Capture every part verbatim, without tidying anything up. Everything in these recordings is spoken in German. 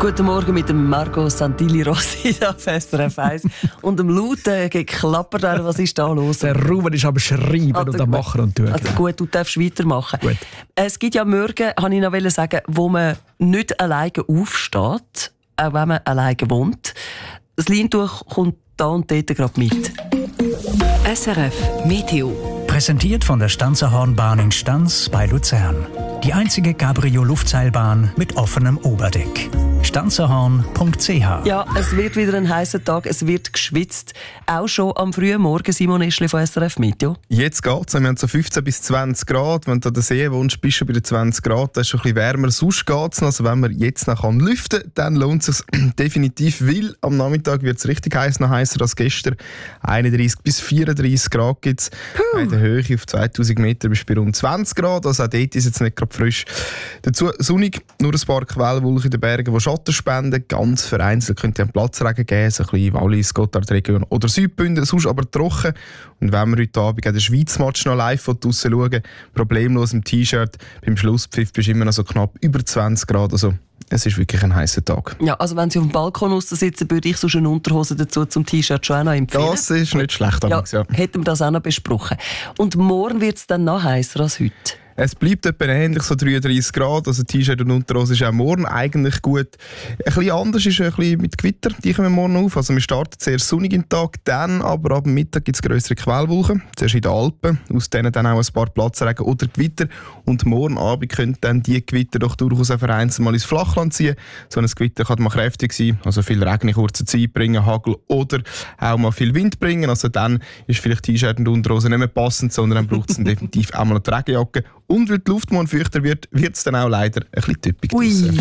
Guten Morgen mit dem Marco Santilli-Rossi auf S R F eins und dem lauten Geklapper. Was ist da los? Der Ruben ist aber schreiben also und am Machen und tun. Also gut, du darfst weitermachen. Gut. Es gibt ja Morgen, wollte ich noch sagen, wo man nicht alleine aufsteht, auch wenn man alleine wohnt. Das Leintuch kommt da und dort gerade mit. S R F Meteo. Präsentiert von der Stanzerhornbahn in Stanz bei Luzern. Die einzige Cabrio-Luftseilbahn mit offenem Oberdeck. stanzerhorn punkt c h. Ja, es wird wieder ein heißer Tag, es wird geschwitzt. Auch schon am frühen Morgen, Simon Eschli von S R F Meteo. Jetzt geht's. Wir haben so fünfzehn bis zwanzig Grad. Wenn du an der See wohnst, bist du bei den zwanzig Grad. Das ist schon ein bisschen wärmer. Sonst geht's noch. Also wenn man jetzt noch lüften kann, dann lohnt es sich definitiv. Weil am Nachmittag wird es richtig heiß, noch heißer als gestern. einunddreißig bis vierunddreißig Grad gibt es. In der Höhe auf zweitausend Meter bist du bei rund zwanzig Grad. Also auch dort ist jetzt nicht gerade frisch. Dazu sonnig, nur ein paar Quellwolken in den Bergen, die Schatten spenden. Ganz vereinzelt könnte es Platzregen geben, so ein bisschen Wallis, Gotthardregion oder Südbünden, sonst aber trocken. Und wenn wir heute Abend den Schweiz-Match noch live draussen schauen, problemlos im T-Shirt, beim Schlusspfiff bist du immer noch so knapp über zwanzig Grad. Also es ist wirklich ein heißer Tag. Ja, also wenn Sie auf dem Balkon sitzen, würde ich so eine Unterhose dazu zum T-Shirt schon auch noch empfehlen. Das ist nicht schlecht. Ja, ja. Hätten wir das auch noch besprochen. Und morgen wird es dann noch heißer als heute. Es bleibt etwa ähnlich, so dreiunddreißig Grad, also T-Shirt und Unterhose ist auch morgen eigentlich gut. Ein bisschen anders ist ein bisschen mit Gewitter, die kommen morgen auf. Also wir starten sehr sonnig im Tag, dann aber ab Mittag gibt es grössere Quellwolken, zuerst in den Alpen, aus denen dann auch ein paar Platzregen oder Gewitter. Und morgen Abend können dann die Gewitter doch durchaus auch vereinzelt mal ins Flachland ziehen. So ein Gewitter kann mal kräftig sein, also viel Regen in kurzer Zeit bringen, Hagel oder auch mal viel Wind bringen. Also dann ist vielleicht T-Shirt und Unterhose nicht mehr passend, sondern dann braucht es dann definitiv auch mal eine Regenjacke. Und weil die Luft morgen feuchter wird, wird es dann auch leider ein bisschen typisch.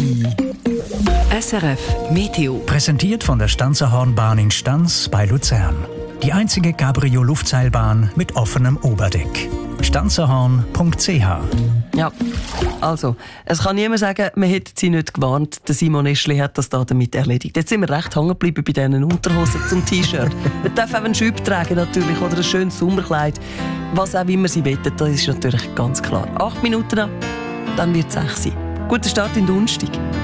S R F Meteo. Präsentiert von der Stanzerhornbahn in Stanz bei Luzern. Die einzige Cabrio-Luftseilbahn mit offenem Oberdeck. stanzerhorn punkt c h. Ja, also, es kann niemand sagen, man hätte sie nicht gewarnt. Der Simon Eschli hat das da damit erledigt. Jetzt sind wir recht hängen geblieben bei diesen Unterhosen zum T-Shirt. Man darf auch einen Schüpp tragen natürlich oder ein schönes Sommerkleid. Was auch immer sie wollen, das ist natürlich ganz klar. Acht Minuten noch, dann wird es sechs sein. Guten Start in den Donnerstag.